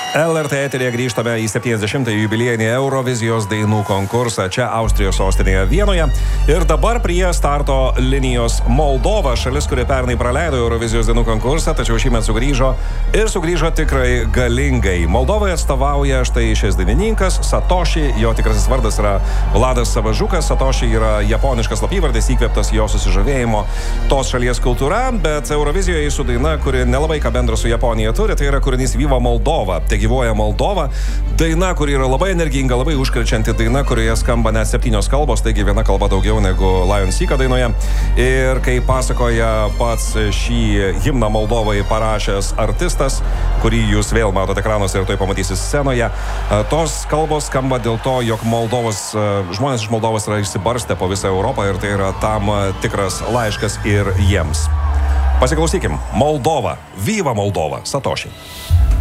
LRT eteryje grįžtame į 70-ąjį jubiliejinį Eurovizijos dainų konkursą čia Austrijos sostinėje Vienoje. Ir dabar prie starto linijos Moldova, šalis, kuri pernai praleido Eurovizijos dainų konkursą, tačiau šįmet sugrįžo ir sugrįžo tikrai galingai. Moldovai atstovauja štai šis dainininkas Satoshi, jo tikrasis vardas yra Vladas Savažukas. Satoshi yra japoniškas slapyvardis, įkvėptas jo susižavėjimo tos šalies kultūra, bet Eurovizijoje su daina, kuri nelabai ką bendro su Japonija turi, tai yra kūrinys Viva Moldova. Gyvuoja Moldova. Daina, kuri yra labai energinga, labai užkrečianti daina, kurioje skamba net 7 kalbos, taigi viena kalba daugiau negu Lion Seeka dainoje. Ir kaip pasakoja pats šį himną Moldovai parašęs artistas, kurį jūs vėl matote ekranuose ir tai pamatysi scenoje, tos kalbos skamba dėl to, jog žmonės iš Moldovos yra išsibarstę po visą Europą ir tai yra tam tikras laiškas ir jiems. Pasiklausykim. Moldova. Viva Moldova. Satoshi.